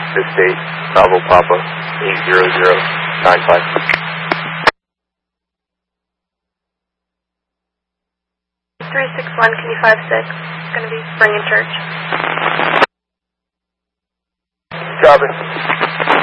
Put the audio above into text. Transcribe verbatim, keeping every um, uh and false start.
Texas State, Bravo Papa, eight zero zero nine five. three six one, can you five six? It's going to be Spring and Church. Copy.